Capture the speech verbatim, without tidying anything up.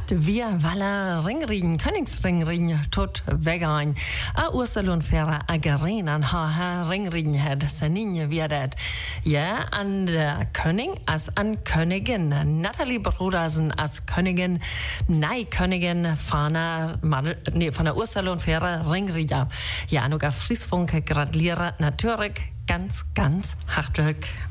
wir walla ringring, Königsringring tot vegan. A Ursalon fera agerenan ha ha ringring had saninje wird. Ja, an der König als an Königin. Nathalie Brodersen als Königin. Nei Königin von der, nee, von der Ursalon fera ringriga. Ja, noga Friesfunke gratuliere natürlich ganz, ganz hartlich.